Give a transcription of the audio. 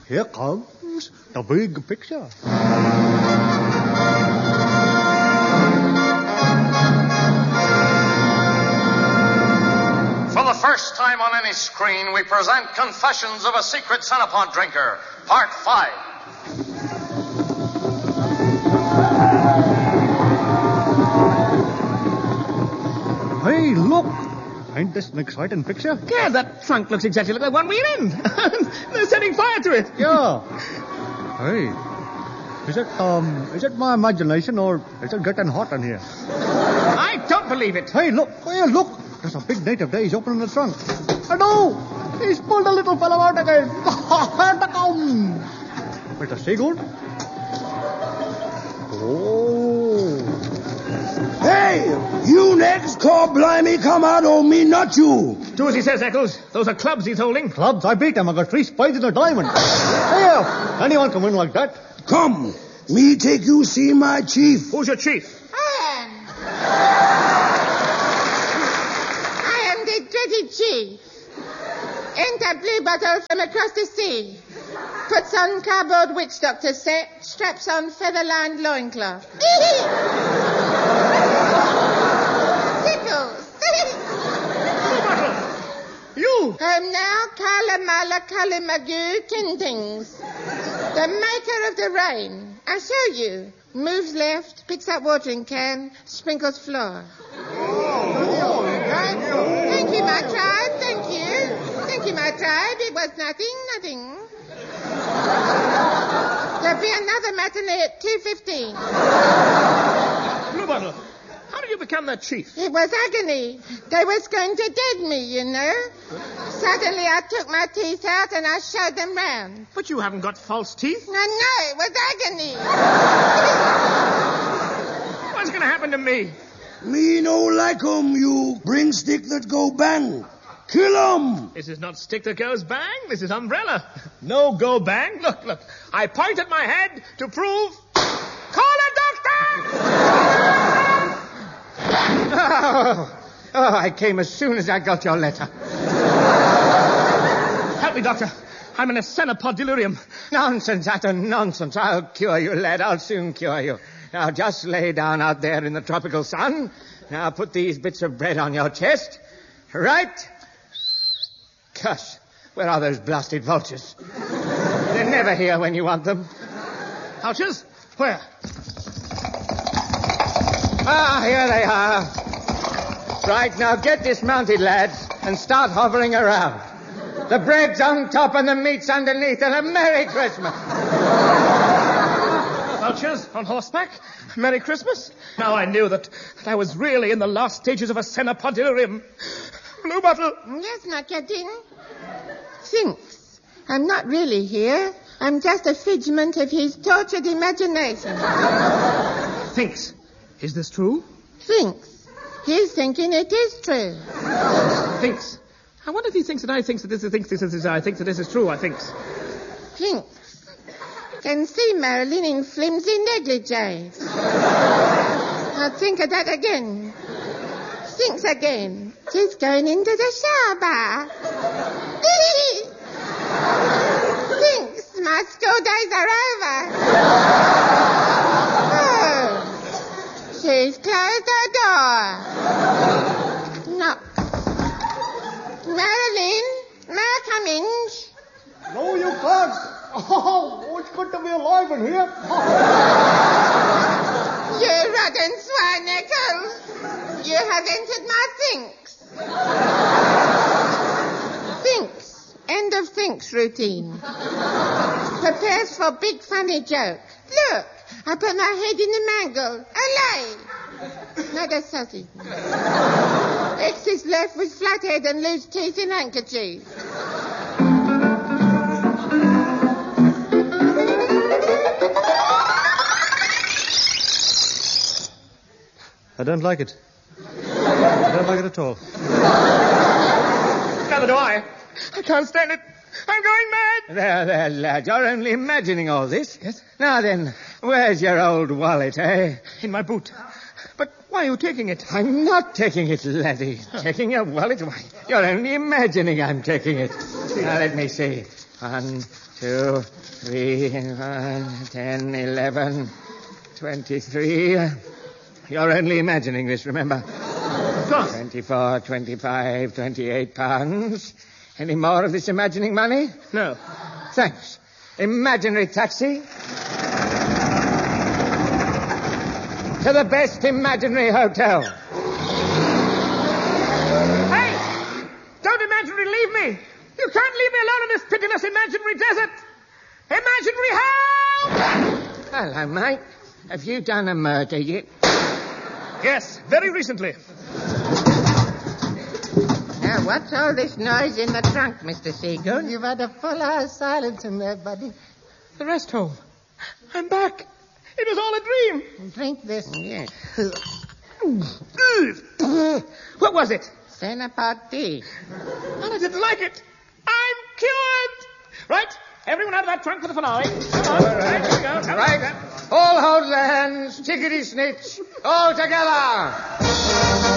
Here comes the big picture. For the first time on any screen, we present Confessions of a Secret Cenopod Drinker, Part 5. Hey, look! Ain't this an exciting picture? Yeah, that trunk looks exactly like the one we're in. They're setting fire to it. Yeah. Hey, is it my imagination or is it getting hot in here? I don't believe it. Hey, look! Look! There's a big native there. He's opening the trunk. Oh, no! He's pulled a little fellow out again. With a seagull? Oh. Hey, you next, call blimey, come out on me, not you. Do as he says, Eccles. Those are clubs he's holding. Clubs? I beat him. I got 3 spades and a diamond. Here, anyone can win like that. Come, me take you see my chief. Who's your chief? I am the dreaded chief. Enter blue bottle from across the sea. Puts on cardboard witch doctor set. Straps on feather-lined loincloth. Tickles. You! I'm now Kalamala Kalimagoo Tintings, the maker of the rain. I'll show you. Moves left, picks up watering can, sprinkles floor. Thank you, my tribe, thank you. Thank you, my tribe. It was nothing. There'll be another matinee at 2:15. Blue Bottle, how did you become that chief? It was agony. They was going to dead me, you know. Suddenly I took my teeth out and I showed them round. But you haven't got false teeth. No, it was agony. What's going to happen to me? Me no like 'em, you bring stick that go bang. Kill 'em. This is not stick that goes bang. This is umbrella. No go bang. Look. I pointed my head to prove... Call a doctor! Oh, I came as soon as I got your letter. Help me, doctor. I'm in a cenopod delirium. Nonsense, utter nonsense. I'll cure you, lad. I'll soon cure you. Now, just lay down out there in the tropical sun. Now, put these bits of bread on your chest. Right. Gosh, where are those blasted vultures? They're never here when you want them. Vultures? Where? Ah, here they are. Right, now get dismounted, lads, and start hovering around. The bread's on top and the meat's underneath, and a Merry Christmas. Vultures on horseback? Merry Christmas? Now I knew that I was really in the last stages of a cenopod delirium. Blue Bottle. Yes, my captain. Thinks. I'm not really here. I'm just a figment of his tortured imagination. Thinks. Is this true? Thinks. He's thinking it is true. Thinks. I wonder if he thinks that I think that this is I think that this is true. I thinks. Thinks. Can see Marilyn in flimsy negligees. I'll think of that again. Thinks again. She's going into the shower bar. Thinks my school days are over. Oh, she's closed her door. Knock. Marilyn, may I come in? No, you can't. Oh, it's good to be alive in here. You rotten swine, Eccles. You have entered my thinks. Thinks. End of thinks routine. Prepares for big funny joke. Look, I put my head in the mangle. Olay! Not a sausage. X is left with flat head and loose teeth in handkerchief. I don't like it. I don't like it at all. Neither do I. I can't stand it. I'm going mad. There, lad. You're only imagining all this. Yes? Now then, where's your old wallet, eh? In my boot. But why are you taking it? I'm not taking it, laddie. Taking your wallet? Why, you're only imagining I'm taking it. Now, let me see. 1, 2, 3, 10, 11, 23. You're only imagining this, remember? 24, 25, 28 pounds. Any more of this imagining money? No. Thanks. Imaginary taxi. To the best imaginary hotel. Hey! Don't imaginary leave me! You can't leave me alone in this pitiless imaginary desert! Imaginary help! Hello, mate. Have you done a murder yet? Yes, very recently. Now, what's all this noise in the trunk, Mr. Seagoon? You've had a full hour's silence in there, buddy. The rest home. I'm back. It was all a dream. Drink this. Yes. What was it? Cenapod tea. And I didn't like it. I'm cured. Right, everyone out of that trunk for the finale. Come on. Right, here we go. Right. All hold their hands. Chickadee snitch. All together.